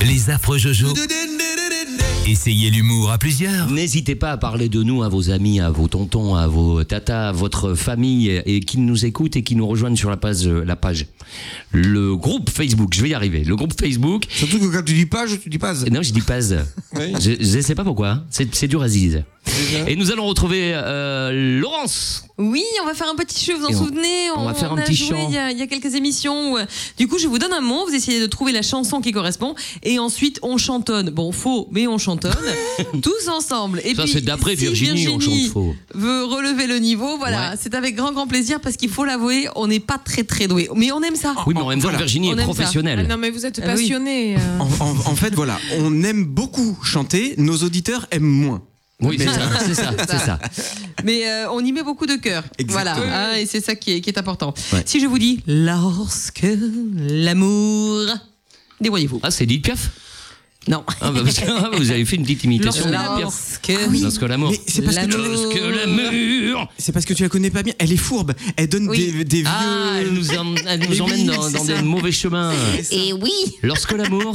Les affreux Jojo. Essayez l'humour à plusieurs. N'hésitez pas à parler de nous à vos amis, à vos tontons, à vos tatas, à votre famille et qui nous écoutent et qui nous rejoignent sur la page. Le groupe Facebook, je vais y arriver. Le groupe Facebook. Surtout que quand tu dis page, tu dis pas. Non, je dis pas. Oui. Je sais pas pourquoi. C'est dur à zise. Et nous allons retrouver Laurence. Oui, on va faire un petit jeu, vous Et en on- souvenez on va faire un a petit joué chant. il y a quelques émissions où, du coup, je vous donne un mot, vous essayez de trouver la chanson qui correspond, et ensuite on chantonne. Bon, faux, mais on chantonne tous ensemble. Et Ça, puis, c'est d'après si Virginie, on chante faux. veut relever le niveau, voilà, Ouais. c'est avec grand plaisir parce qu'il faut l'avouer, on n'est pas très doué, mais on aime ça. Oui, mais en même temps, Voilà. Virginie On est aime ça. professionnelle. Non mais vous êtes Ah oui. passionné. En fait, voilà, on aime beaucoup chanter, nos auditeurs aiment moins. Oui, c'est Mais- ça. Mais on y met beaucoup de cœur. Exactement. Voilà, hein, et c'est ça qui est important. Ouais. Si je vous dis lorsque l'amour, débrouillez-vous. Ah, c'est Edith Piaf. Non. Ah, bah, parce que vous avez fait une petite imitation d'Edith Piaf. Lorsque Lorsque l'amour. Mais c'est parce, que tu, L'amour. Lorsque l'amour. c'est parce que tu la connais pas bien. Elle est fourbe. Elle donne Oui. des Ah, elle vieux. nous, elle nous Mais emmène oui, dans c'est des ça. mauvais chemins. Et oui, Lorsque l'amour.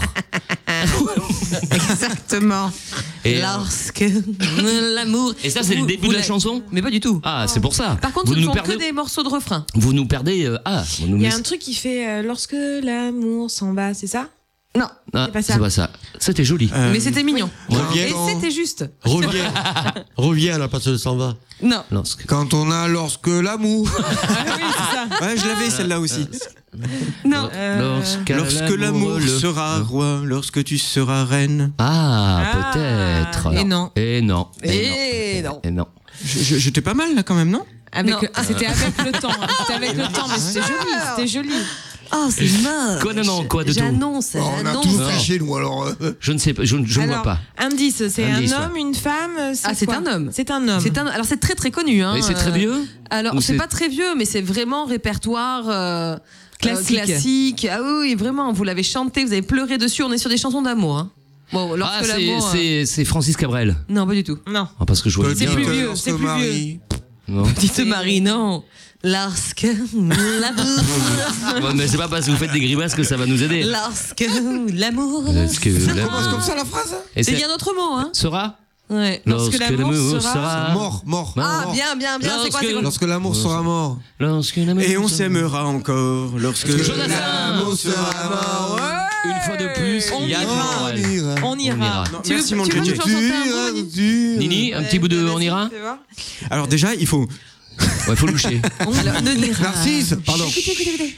exactement. Et, Lorsque l'amour. et ça, c'est le Vous- début vous de la la- chanson. Mais pas du tout. Ah, c'est pour ça. Par contre, vous ce ne nous sont perdez. que des morceaux de refrain. Vous nous perdez. Vous nous Il y a laissez- un truc qui fait lorsque l'amour s'en va, c'est ça? Non, Ah, c'est pas ça. c'est pas ça. C'était joli. mais c'était mignon. Reviens Et quand- c'était juste. Reviens là, parce que ça s'en va. Non. Lorsque. Quand on a lorsque l'amour. Oui, c'est ça. Ouais, je l'avais celle-là aussi. Non. Lorsque l'amour le- sera roi, lorsque tu seras reine. Ah, Ah. peut-être. Et non. Et non. Et non. Et non. J'étais pas mal là quand même, non? Non. C'était avec le temps. C'était avec le temps, mais c'était joli. C'était joli. Oh, c'est moche. Quoi, non, quoi de tout J'annonce, Oh, on a j'annonce. tout triché, nous, alors. Je ne sais pas. Je ne vois Alors, pas. indice, c'est Indice, un homme, une femme. Ah, c'est quoi un homme. C'est un homme. Alors c'est très connu. Hein, Et c'est très vieux. Alors Ou c'est c'est- pas très vieux, mais c'est vraiment répertoire Classique. classique. Ah oui, vraiment, vous l'avez chanté, vous avez pleuré dessus. On est sur des chansons d'amour. Hein. Bon, lorsque Ah, l'amour. c'est Francis Cabrel. Non, pas du tout. Non. Ah, parce que je vois C'est bien. plus vieux, Lorsque c'est plus Marie- Non. Petite Marie, non. Lorsque l'amour. Ouais, mais c'est pas parce que vous faites des grimaces que ça va nous aider. Lorsque l'amour. Lorsque Ça l'amour- commence comme ça la phrase? Et C'est bien d'autres mots, hein. Sera. Ouais. Lorsque l'amour sera- Mort, mort. Ah, mort. bien. C'est quoi, Lorsque- c'est quoi Lorsque l'amour sera mort. Lorsque l'amour. Et on sera- s'aimera encore lorsque Jonathan. l'amour sera mort. Une fois de plus, On Yann ira. Morel. On ira. Non, Tu veux- merci, mon tu veux Johnny. que j'en chante un mot, Nini Nini, un petit bout de On ira. Alors déjà, il faut... Ouais, faut loucher. Alors, ne- Narcisse, pardon. Écoutez.